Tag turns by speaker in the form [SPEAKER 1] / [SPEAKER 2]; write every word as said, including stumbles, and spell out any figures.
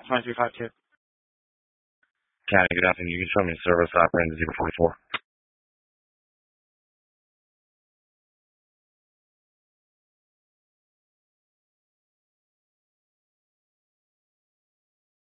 [SPEAKER 1] nine three five two.
[SPEAKER 2] County, good afternoon. You can show me service operating zero forty-four.